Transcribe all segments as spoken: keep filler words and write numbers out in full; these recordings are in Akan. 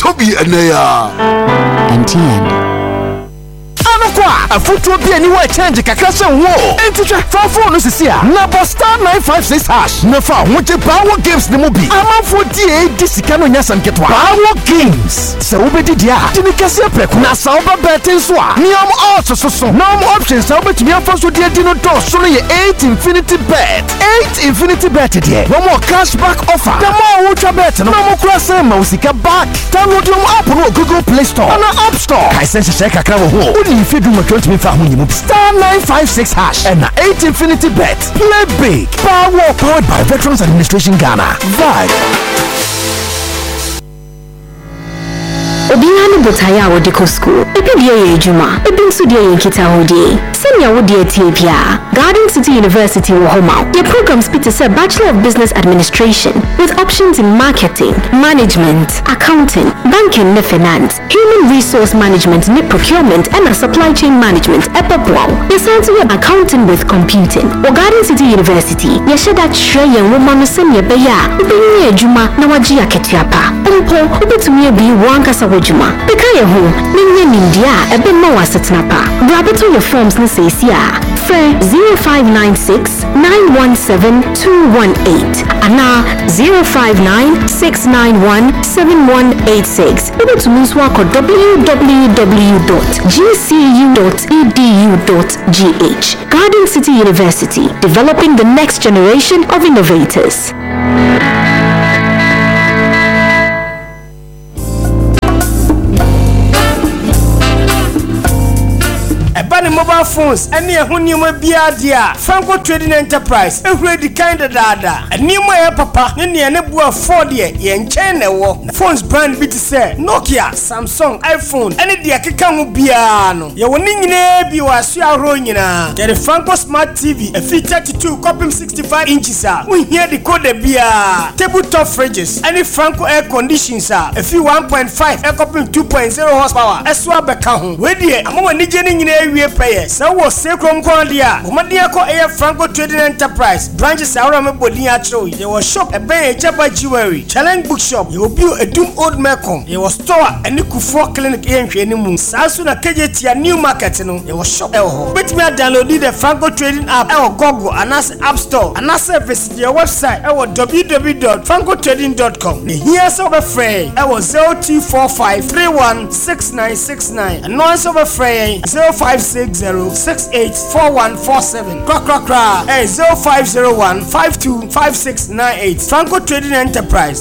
Toby Anaya. M T N. A photo be anywhere change kakasa wo enticha fa phone no sisi a na star nine five six hash na fa woche power games ne mo bi amanfo die disika no nyasam ketwa power games se wo bedi dia tini kase preko na sa wo betin so a niam odds so so no options sa wo betumi afa so die di no do so no ye eight infinity bet eight infinity bet die one more cashback offer the more wo twa bet no mo kura say ma usika back download your app no Google Play Store and App Store kai sense check kakra wo ho uni fi du twenty five star nine five six hash and eight infinity bet. Play big. Power powered by Veterans Administration Ghana. Vibe. Obiano Botaya wo deko school. Ebi die ye juma. Ebi nso die ye kita hodie. Senya wo die Ethiopia. Garden City University wo homa. Your programs be to say Bachelor of Business Administration with options in marketing, management, accounting, banking and finance, human resource management and procurement and supply chain management. Epopwao. Yes, also accounting with computing. Or Garden City University. Yes, that share your woman senya beya. Ebi ye juma na waji aketiapa. Umpo ubetumi bi wankasa Juma. Beka ye ho, ninye nindia ebe ma wasetnapa. Grabeto your forms ni sesia. Fre zero five nine six nine one seven two one eight. Ana zero five nine six nine one seven one eight six. Ebe to means wako w w w dot g c u dot e d u dot g h. Garden City University, developing the next generation of innovators. Mobile phones and near Hunima Biadia, Franco Trading Enterprise, a ready kind of dada, and near my papa, and near Nebua forty, and China war. Phones brand bit say Nokia, Samsung, iPhone, and the Akikamu Biano. You will need to be a Sia Ronina. Get a Franco Smart T V, a fit thirty-two, copy sixty-five inches. We hear the code beer, tabletop fridges, any Franco air conditions, a few one point five, air copy two point zero horsepower, as well become. Where dear, I'm going to get in area. So was Sacrum Cordia, Umadiako Air Franco Trading Enterprise, branches Arame Bodia Troy. There was shop a bay Jabba Jewelry, Challenge Bookshop, you will build a doom old Macom. There was store and Nuku Clinic in Training Sasuna Kajetia New Market, there was shop Elho. Bet me download the Franco Trading app, El Gogo, and as App Store, and as visit your website, our w w w dot franco trading dot com. Here's over Frey, our zero two four five three one six nine six nine, and noise over Frey zero five six zero six eight four one four seven. Crack crack crack. Hey zero five zero one five two five six nine eight. Franco Trading Enterprise.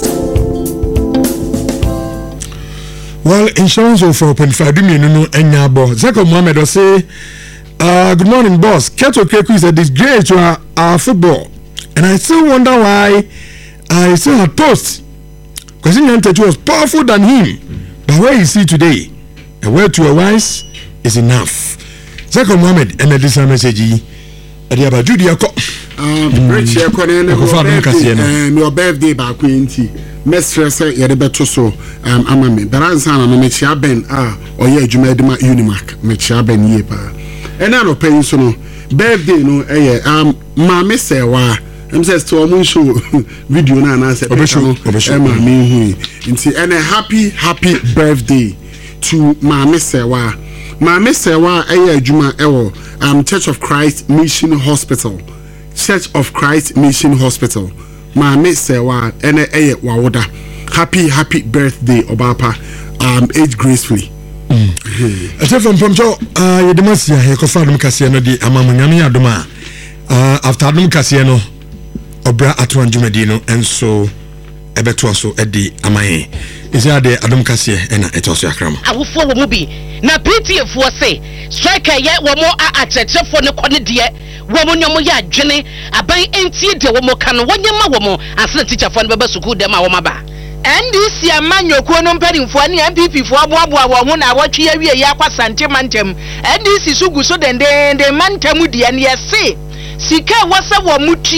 Well, insurance of open five million no enyabo. Zeko Mohammed will say, uh, good morning, boss. Keto Keku is a disgrace to our, our football, and I still wonder why I still had post. Because Nyantechu was powerful than him, but where is he today? A word to a wise is enough. Zeko Mohammed and this message adi abajudi yako um rich yako na na birthday ba kwenti mestre say yede beto so um amame baransa na no mechia ben ah oye adwuma edema Unimark mechia ben ye pa ena no pen so no birthday no eh um ma me say wa em say to mo show video na na say e ma me hu nti ene happy happy birthday to ma me say wa Mama Sewa Aya Juma Ewo um Church of Christ Mission Hospital. Church of Christ Mission Hospital. Mama Sewa Ene Aya Wawoda. Happy happy birthday Obapa. Um age gracefully. Mm. I from Pomcho uh Yedemasia Hekofadum Casiano di Amamanyami Adoma. Uh after Adum Casiano Obra Atuan Jumedino and so Ebetuaso Edi Amae. Is there the Adam Cassie and Etosia Cram? I will follow Mubi. Na P T F was say, strike a yet one more at a chef for the Cornedia, woman Yomoya Jenny, a bay empty the Womokan, one Yamawomo, as the teacher from Babasuku de Mawamaba. And this year, man, you're going on petting for any M P P for Wawa, when I watch here, Yakwa Santimantem, and this is Ugu so then the Mantamudi and yes, say. Sika wasa wa mutia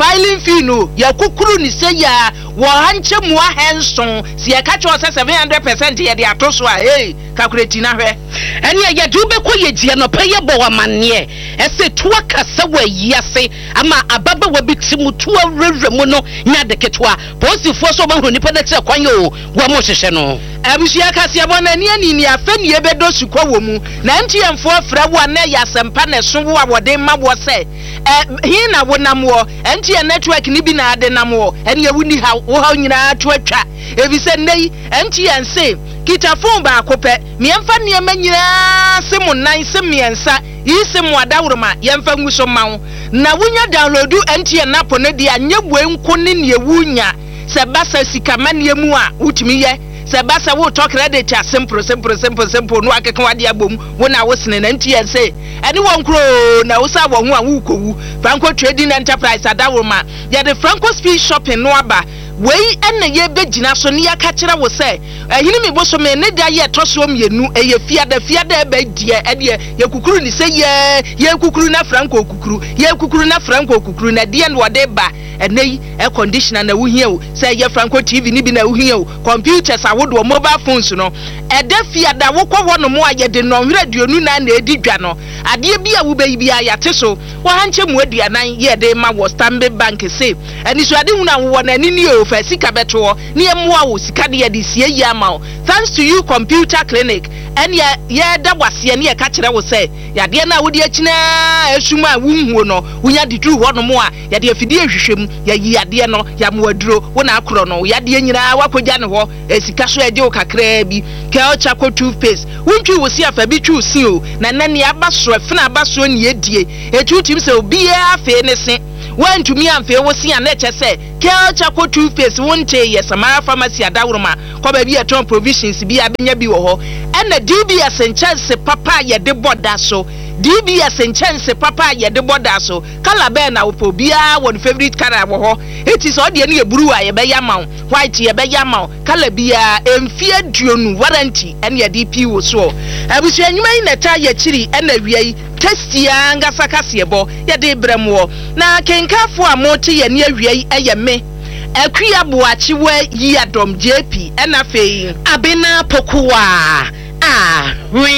filing fee no ya kukuru ni se ya wo hanche mu ahenson se ya ka cho seven hundred percent ye de atoso a hey calculate na hwe ene ya du be ko ye gie no pe ye bo wa manne ese tuwa kasa wa yase ama ababa wa bitimu tuwa reremu no nya de ketwa posifo so ba hu nipa na tire kwan yo wo mo hwehwe no abusia kase abona ni ani ni afani ye bedo sukwa wo mu na ntiyemfo fra wo na ya sempa na so wo awode ma wo se eh hin na wo nam wo entiye network ni bi na ade nam wo ene ye wuni ha wo ha nyina to atwa ebise nei entiye nse kita phone ba kope miemfa ne ma nyina se mu nan se miensa yi se mu adawroma yemfa nguso mawo na wunya download entiye napo ne dia nyebue nko ne ne wunya se basa sikamane mu a utimi ye se basa wo talk credit a simple simple simple simple no akeka wade abom wo na wo sene na entiye se ene won kro na wo sa wo ho a wo kowu Franco Trading Enterprise adawroma ya de Franco Speed Shopping no aba wei ene ye begina so ne yaka kire wo se ehini mi bo so me ne da ye toso mienu eye fiada fiada be die ede ye kukuru ni se ye ye kukuru na Franco kukuru ye kukuru na Franco kukuru na die no de ba ene e conditioner na wo hia o se ye Franco T V ni bi na wo hia o computers awodo mobile phones no ede fiada wo kwo no mo aye de no radio nu na na edi dwa no ade bi a wo be bi a yate so wo hanche mu aduanan ye de ma wo Stanbic Bank se eni so ade hu na wo na ni ni o fa sika beto ni emwa wo sika de de sie yi ama thanks to you computer clinic en ye ye da wase ne ye ka kire wo se ya de na wo de akina esuma wunhuo no wunya de dru ho no mo a ya de afidi ehwehwem ya yi ade no ya mo aduro wo na akoro no ya de nyina wakogya ne ho esika so eje wo kakra bi Kel Chaco toothpaste wuntwi wo si afa bi twu si o na nane abaso fina abaso ne edie etu tim se obi afa ne se wan to me amfe wo si an eche se Kel Chaco toothpaste wonte ye Samara pharmacy adawroma ko ba bi eton provisions bi abenya bi wo ho na D B S chance papa ye de boda so D B S chance papa ye de boda so kala be na wo bia won favorite color wo ho it is all de ne eburu a ye be yama white ye be yama kala bia emfie aduonu warranty ene ye D P wo so abusu anwuma yi na ta ye chiri na wiai testia ngasa kasebo ye de bremwo na kenkafo a mote ye ne awiai eye me akuya boachi wa yi adom J P ena fei abena pokuwa ah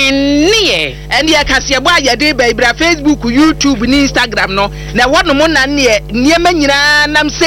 winnie and ya kasebo ya de bra Facebook YouTube ni Instagram no na wono mo na ne niema nyina nam se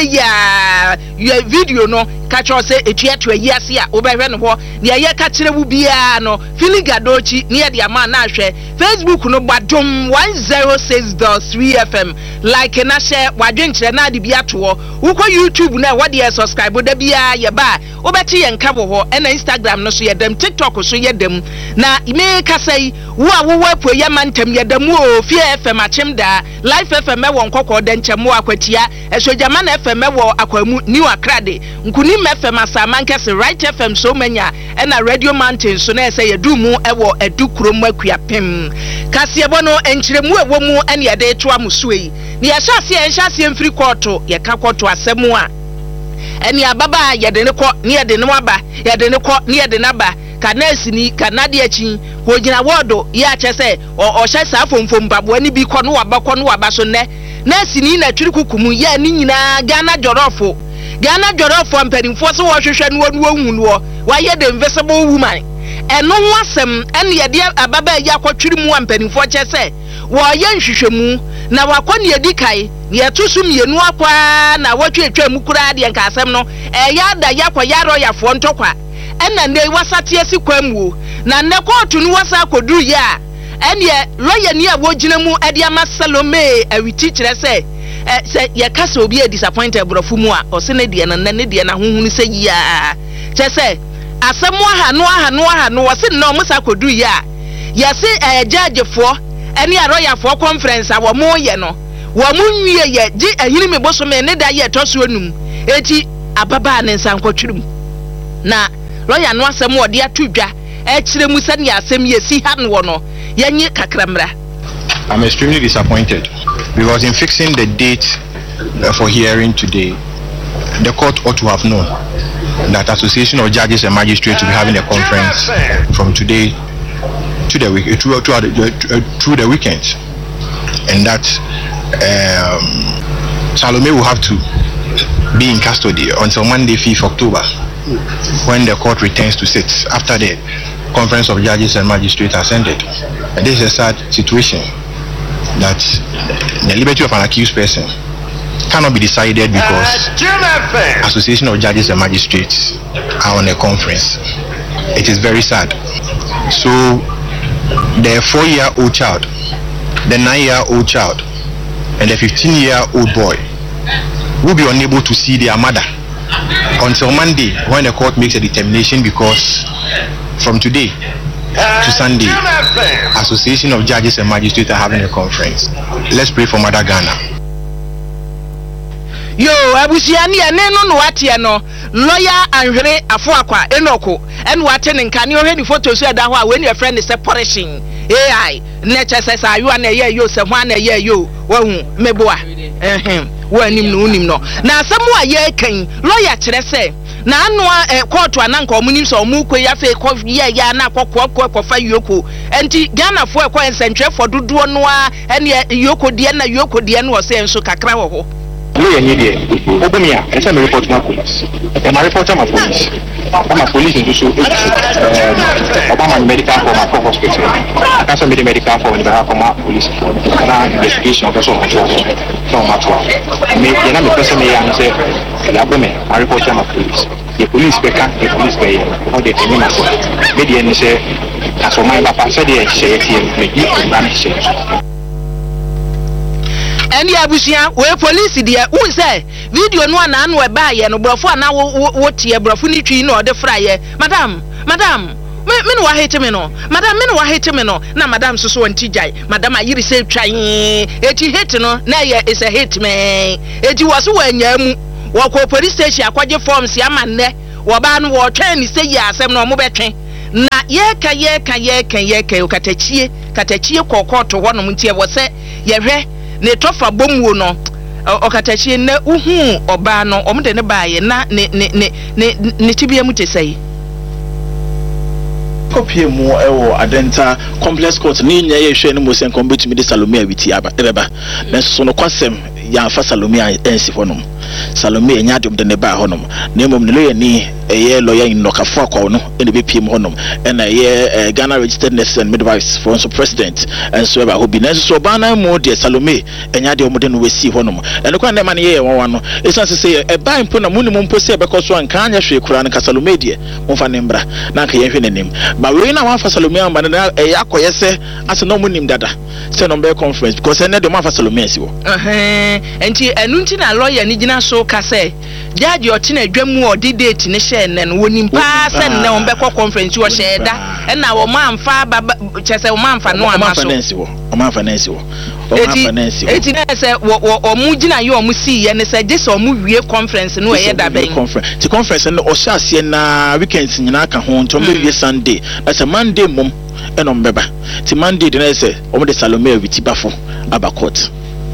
ya ya video no ka cho se etua to ayiase a obehwe no ho ne ya ka kire wu bia no filigadochi ne ya de ama na ahwe Facebook no badom one oh six point three F M like na share wadwenkire na de bia to wo uko YouTube na wo de subscribe da bia ye ba obeti ye nka bo ho na Instagram no so ye dem TikTok so ye dem na ime kasai wo a wo wapo ye mantem ye dem o Fie F M achimda Life F M wo nkokọ de nchemo akwatia esojama na F M wo akwamu New Accra de nkuni F M Asamankese Right F M so manya na Radio Mountain so na ese ye dumu ewo edukrom akuapem kasiebo no enchiremu ewo mu ene ye de to amusuei ni ya hyase ye hyase mfiri koto ye ka koto asemu a eni ababa ye de ne ko ni ye de ne waba ye de ne ko ni ye de naba kanesi ni kanade achi ko gina wodo ya chese o hye sa fomfom babo ni bi ko no waba ko no waba so ne nesi ni na twiri kukumu ya ni nyina Ghana jorofo Ghana jorofo ampanimfo so wo hwehwe no wo hu no wa ye the invisible woman eno wasem ene ye de ababa ya kwatwiri mu ampanimfo chese wo ye nhwehwemu na wakoni edikai ye tusum yenu akwa na watwetwa mu kura de nka asem no e ya da yakwa yaro yafo ntokwa ena ne wasate asi kwamu na ne kotu nu wasa kodu ya ene lawyer ni a wogina mu ade ama Salome awiti kire se se ye kasa obi a disappointed brofu mu a osene de na ne de na honhunu se ya che se asemu aha no aha no aha no wose no musa kodu ya ye se judge fo ene a lawyer fo conference a wo mo ye no wo mu nwie ye gi ahiri me boso me ne da ye toso onum eti ababa ne nsan kwatwirum na lawyer no asem ode atudwa e kire mu sane asem ye si ha no no yenye kakramra. I'm extremely disappointed because in fixing the date uh, for hearing today, the court ought to have known that Association of Judges and Magistrates will be having a conference from today to the week through, through, the, through the weekend, and that um, Salome will have to be in custody until Monday, fifth of October, when the court returns to sit after the Conference of Judges and Magistrates has ended. And this is a sad situation that the liberty of an accused person cannot be decided because Association of Judges and Magistrates are on a conference. It is very sad. So the four-year-old child, the nine-year-old child, and the fifteen-year-old boy will be unable to see their mother until Monday, when the court makes a determination, because from today to Sunday, Association of Judges and Magistrates are having a conference. Let's pray for Mother Ghana. Yo, abusiani eneno no watie no lawyer Anhwere Afoakwa Enoko en wate ne nka ne ohwe ni photos e da ho a we ne friend say polishing A I ne chese sa ayu na ye yo se ho na ye yo wahu meboa ehem wa nim no unim no na asemu a ye kan lawyer kire se na anu court ananka omunim so omu kwe ya fe ko ye ya na kokko kokko fa yoko enti Ghana fo e ko ensentwe fo dodo no a ene yoko de na yoko de no se enso kakra ho ho. No, you need it. Open me up. I'm report to my police. I'm a reporter to my police. I'm a police in so Obama medical for my hospital. I can't submit medical for the my police for investigation of the so much. So much. Me, you know, the person may answer. I report to my police. The police back, the police bay, how they tell me now. Maybe any say, as for my papa said, they say it, make you manage. And ya busia we police dia un say video no na anu e ba ye no brofo na wo tie brofo ni twi no de fra ye madam madam me me no wa hate me no madam me no wa hate me no na madam so so anti jai madam ayiri say twan eti hate no na ye is a hate me eti wo so wanya mu wo ko police station akwaje forms ya manne wo ba no wo twan ni say ya asem no mo betwen na ye ka ye ka ye ka ye ka katachie katachie kokoto ho no mtie wo se ye hwe ne tofa bomwo no okatachie na uhu oba no omde ne baaye na ne ne ne ne tibia mu tesai kopie mu ewo Adenta complex court ni nya ye hwe ne mo sen kombetumi de Salome abiti aba ebeba na so no kwasem ya fa Salome ensi honom Salome enya de ne ba honom na mom ne lawyer ni eye lawyer in nokafo akwa no ene be piem honom ena ye Ghana registered nurse and midwives for so president and so eba hobi na so ba na mo de Salome enya de omde no wesi honom ene kwa na ma ne ye won no esan se se e ba impo na muni mo mpo se e be ko so anka anya hwe kura ne ka Salome de mo fa ne mbra na ka ye hwe nenim ba we na wa fa Salome amba na e yakoye se ase no munim dada se no be conference because ene de mo fa Salome asi wo eh enti enu nti na lawyer ni gina so ka se judge o tina adwamu o di date ne she ne no wonim pa se ne on be ko conference wo she da e na wo manfa chese wo manfa no ama so o manfa nansi wo o manfa nansi wo eti na se o mu gina ye o mu si ye ne se jese o mu wie conference no e ye da ben conference ti conference no o sha ase na weekends nyina ka ho nto be wie Sunday na se Monday mom e no mbeba ti Monday de na se o mu de Salome awiti bafo aba court.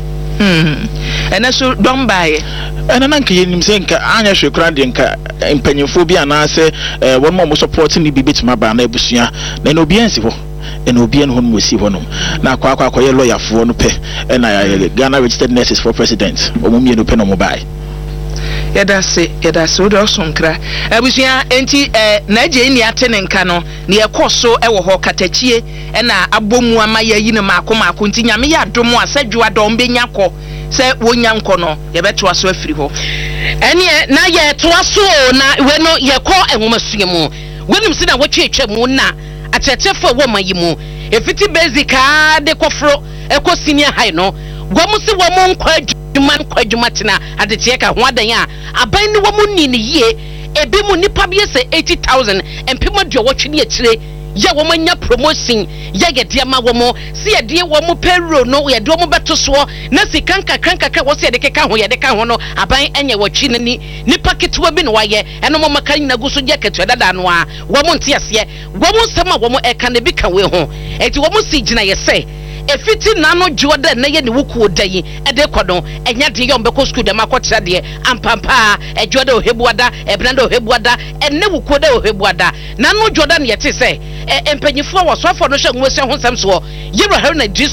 Hmm. And so don't buy it. And an uncle in Zinka, Anya Shukradinka, and Penyophobia, and I say, one more supporting the bit my banner busia, then obiensivo, and obian whom we see one. Now, Quaka lawyer for one pay, and I Ghana registered nurses for president, or Mummy no pen mobile. Yeah, that's it. Yeah, that's so awesome. Cry. I was here, anti Nigeria tenenka no near Coso, Ewo Katachie, and I abomu amaya yina makoma continue me ya domo said you are don benyako, say one young corner, you bet was so free ho. And yet, now yet to us so na when no ye call a woman swim. When you see that what you muna at a for woman you mo. If it's basic, de cofro, a co senior high no, Gomusi woman quite. Man kwajumatina adetieka hwada ya aban ni womu ni ni ye ebe mu nipa bi se eighty thousand empema de wotwe ne akire ya womu nya promotion ya yede ma womu se yede womu payroll no yede womu beto so na sikanka kanka ka wo se yede keka ho yede ka ho no aban enye wotwe ni nipa ketwa bi no waye eno mo maka nyina guso je ketwa dada no a womu nte ase womu sama womu eka ne bi ka we ho enti womu si gina ye se efiti nano joda na ye ne wuku odayi e de kodon enya de ye ombeko school de makotra de ampampa e joda ohebuada e branda ohebuada enne wuku de ohebuada nano joda ne yete se e empanyifo wo sofo no hwe nwese ho sam so yero ha na disu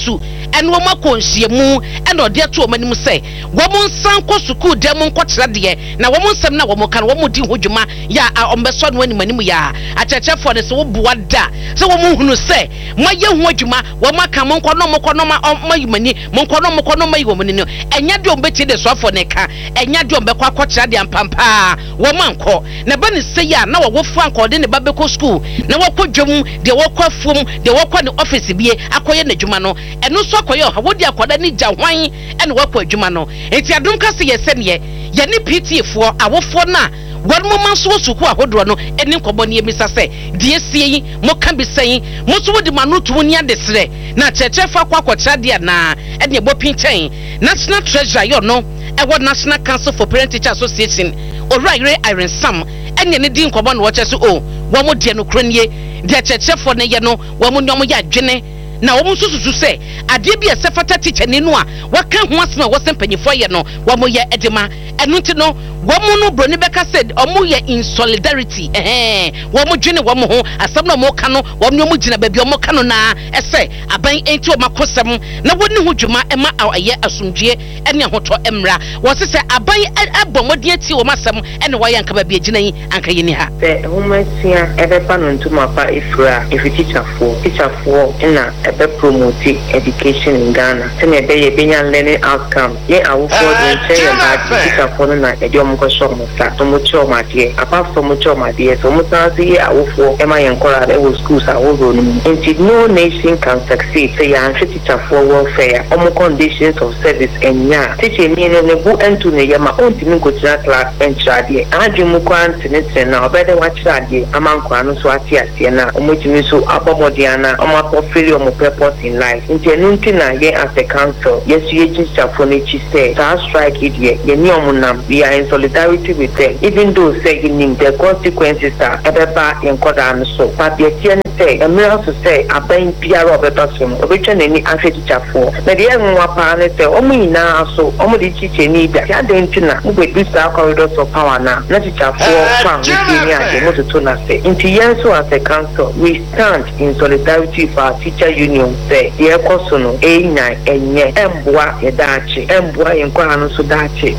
ɛne wɔn akɔnhyiamu ɛna ɔde ato wɔn anim sɛ wɔn nsan kɔ sukuu dɛm nkɔkyerɛ deɛ na wɔn nsɛm na wɔn ka no wɔn di ho dwuma yɛ a ɔmbɛsɔ no anim anim yɛ a akyerɛkyerɛfoɔ no sɛ wɔbua da sɛ wɔn hunu sɛ moayɛ ho adwuma wɔn aka mo nkɔ no mo kɔ no ma ɔma yi mani mo nkɔ no mo kɔ no ma yi wɔn ni no ɛnya deɛ ɔmbɛtie de soafo ne ka ɛnya deɛ ɔmbɛkɔ akɔkyerɛ deɛ ampampa wɔn ankɔ na ba ne sɛ yɛ a na wɔwɔfo ankɔ ɔde ne ba bɛkɔ sukuu na wɔkɔ dwom deɛ wɔkɔ afuom deɛ wɔkɔ ne office bie akɔyɛ n'adwuma no ɛno nso akɔyɛ ɔha wɔde akɔda ne gya hwan ɛna wɔkɔ adwuma no enti adom kase yɛ sɛneɛ yɛne P T A foɔ awofoɔ no a wɔn mo man so suku ahodoɔ no ɛne nkɔbɔ ne ebisa sɛ deɛ sie yi mo ka bi sɛn mo so wodi ma no to ni adesrɛ na kyerɛkyerɛfo akɔ akɔkyerɛ deɛ na ɛne ɛbɔ pinkyɛn national treasurer yɛ no ɛwɔ national council for parent teacher association owurayere Irene Sam ɛne ne di nkɔbɔ no wɔkyɛ so o wɔn mo deɛ no koro nie deɛ kyerɛkyerɛfo ne yɛ no wɔn mo nyɔm yɛ adwene na wɔn nso susu sɛ adeɛ bi ɛsɛ fata teacher ne no a wɔka ho asɛm a wɔsɛ mpanyinfoɔ yɛ no wɔn mo yɛ ɛdema ɛno nti no wɔn no broni bɛka sɛ wɔn yɛ in solidarity ɛhɛn wɔn mo dwene wɔn ho asɛm na wɔn ka no wɔn ne wɔn gyina baabi wɔn ka no na ɛsɛ aban enti wɔn akɔsɛm na wɔn ne ho dwuma ɛma ɛyɛ asomdue ɛne ahotɔ ɛmra wɔsɛ sɛ aban ɛbɔ wɔn ati wɔn asɛm ɛne wɔyɛ anka baabi agyina yi anka yɛ ni ha. sɛ ɛhomasia ɛbɛba no ntoma pa efura efi teacherfoɔ teacherfoɔ ɛna ebe promote education in Ghana. Send a bay a learning outcome. Yeah, I will forward and say about teacher for the night. A young show myself. So much of my dear. Apart from much of my dear, so much as the I will for M I and Cora, there was schools I will run. Indeed, no nation can succeed. Say, I'm teacher for welfare. All conditions of service and yeah. Teaching me in a book and to the my own team go to that class and charge. I do Mukan to now. Better watch that. Among Quanos, Watia, Siena, Omochimisu, Abomodiana, Omaporphyrio, purpose in life. Inti na ye as a council, yes, you just Fonichi say, that strike it ye, ye nyomunam, we are in solidarity with them, even though saying the consequences are Ebeba in Kodan so. But the Tian say, and we also say, a bang P R of a person, which any answer teacher for. But the young one say, Omi now so, Omodi teacher need that. Yadentina, who will boost our corridors of power now, not teacher for from the Mototuna say. Inti Yanso as a council, we stand in solidarity for our teacher union say the ekosono enya enye embua yedachi embua yenkwa no so dachi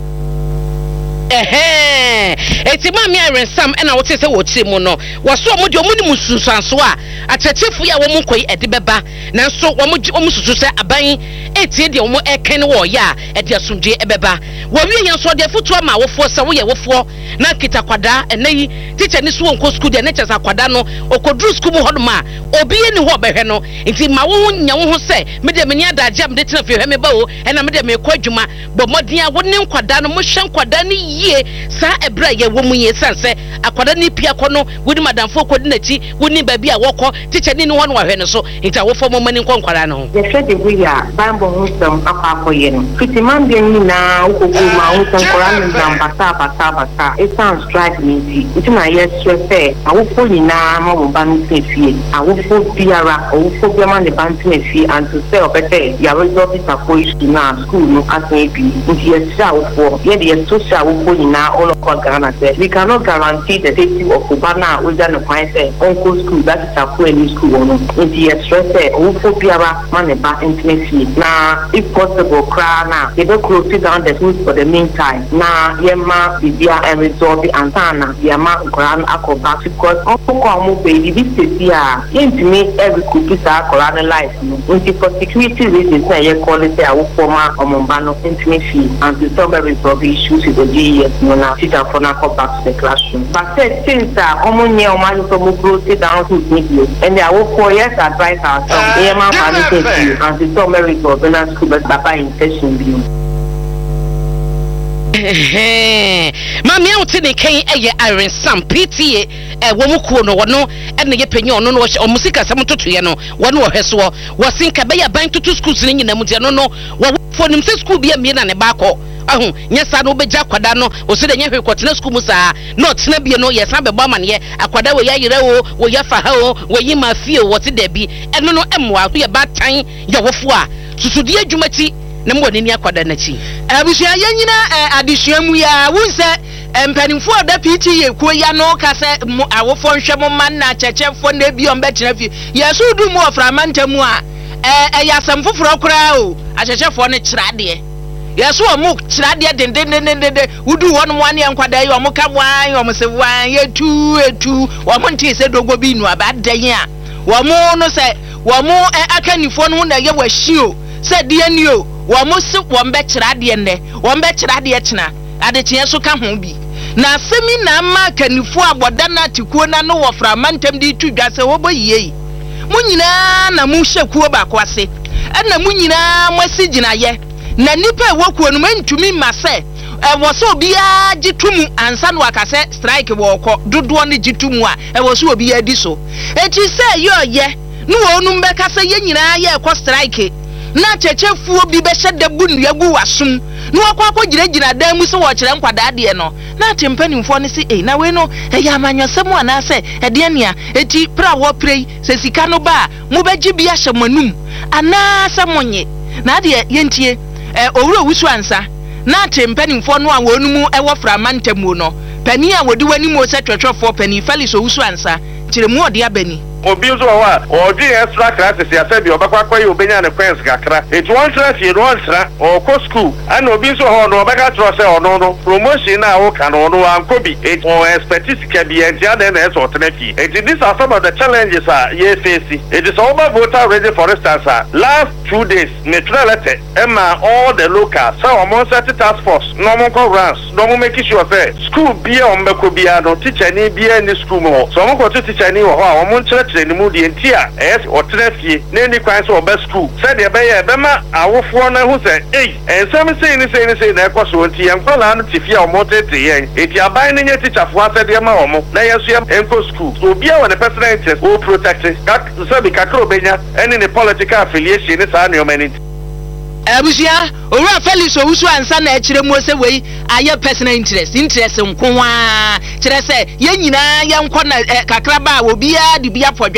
ehe eti ma mi Irene Sam na wote se wote mu no waso omo de omo ni mususanso a atetefu ya wo mu koyi ede beba nanso omo omo susu se aban etie de omo eken wo ya ede asumdie ebeba wo wi yan so de futu ma wofo se wo ye wofo na kita kwada enayi teacher ni so wonko school de na chesa kwada no okodru school mu hodo ma obi ni ho behwe no nti ma wo nya wo ho se me de me ni adaje am de tena fe hwe me ba o na me de me kɔ adwuma bo modin a wo ne kwada no mo hwe kwada ni ye sa ebra ye wo mu ye sanse akwada ni pia kɔ no woni madamfo kɔ di nachi woni ba bi a wɔkɔ teacher ni no ho no wa hwe no so nti wo fo mo mani nkɔ nkwara no ye hwe de wi ya bambo ho sam akwa akɔye no fitiman bi ni na wo kokɔ ma ho san kwara no basa basa basa it sounds strike me nti na ye stress awo fo ni na mo ba no fie awo fo biara awo fo bi ma ne ban tena fie and to say obete ya result is for issue na school no asan bi nti ye sha awo fo ye de social awo fo ni na all of Ghana say we cannot guarantee the safety of Ubana we don't find say uncle school that is a full school no nti ye stress awo fo biara ma ne ba intimacy na if possible cry na they don't close down the schools for the meantime na ye ma bibia and resolve and sana ye ma Quran akoba because onko amu baby bi sesi a yentimi every kupisa Quran life no nti for security reasons na ye call it awo former omomba no intimi fee and to solve resolve issues with the G S no na teacher for na come back to the classroom but say since uh omonye omajo so mo grow sit down to video and they are four years advice ourselves ye ma ma ni and to solve resolve na school but baba in session bi Mami awuti ne kan eye Irene Sam P T A e wo mu kuo no wono e ne ye panyi ono no o musika sam totoye no wono wo hweso wo sinka be ya ban tutu schools ne nyina mu de no no wo fonim se school bi amie na ne ba kɔ ahu nyesa no beja kwada no o se de nye hwe kwotena school mu saa no tena bie no yesa be bɔ amane akwada wo ya yire wo wo ya fa ha wo wo yi ma fie wo te da bi eno no emwa so ye ba tan ye wofo a susudi adwumati na mo ni akwada na chi abusua ye nyina adesua mu ya wunse empanimfo da P T A ko ya no ka se awofo nhwe mo man na chechefo na bi on be tena fi yesu du mu ofra mantamu a eh ya sam foforo kura o ahwehwefo ne kyerade yeso omu kyerade den den den den wudu won mo ane enkwada yi omu ka wan omu se wan yetu etu omu nti se dogo bi nu abadan a womu no se womu akanifo no na ye wahio se de ani o womu se wombe kyerade ne wombe kyerade kyena ade kye so ka ho bi na semi na ma kanifo aboda na tikuo na no wofra mantem di tudwa se wobo yie munyina na mu hwekuo ba kwase na munyina mwasijina ye na nipa ewokuo no mantumi mase e wo so bia gitumu ansa no akase strike wo kɔ dodo ne gitumu a e wo so bia di so eti se yo ye no wonu mbeka se ye nyina ye kɔ strike na chechefuo bi be hyɛ bu nua gu wasum no akɔ akɔ giragina dan mu se wo kyerɛ nkwada de no na tempanimfo ne se eh na we no e ya amanyɔsɛm ana se e de nea eti pra wo prei se sika no ba mo bɛgye bia hyɛ manum ana se monye na de yentie eh owuro wusu ansa na tempanimfo no a wonu mu e wo fra mantamu no pani a wodi wani mo se twetwefo pani Felix owusu ansa kyerɛ mu ɔde abani obi zo wa odi extra classes ya sabi obakwa kwa yi obenya ne friends kakra it one class you don't tra or co school and obi zo ho no obaka tro say ono no promotion na wo kan ono ankobi it or expertise can be and ya then is alternative it these are some of the challenges are ye facing it is over voter ready for instance last two days neutrality emma all the local so among certain task force no more runs no more make sure say school be on beko bia no teacher ni bia ni school mo so mo ko teacher ni wo ho among training mu die ntia es otrefie na ni kwan so oba school said e be ye be ma awofo na hu se eh ensem sei ni sei ni sei na ekoso ntia nkola no tifia omotete yen eti aban ni nye teacher fo asede ma omo na yeso em enko school so bia won the personal interest o protect ka so be kakro benya any the political affiliation ni sa na omani abusia owura Felix owusu ansa na ekire mu se wei aye personal interest interest nko wa kire se ye nyina ye nko na kakra ba obi a de bia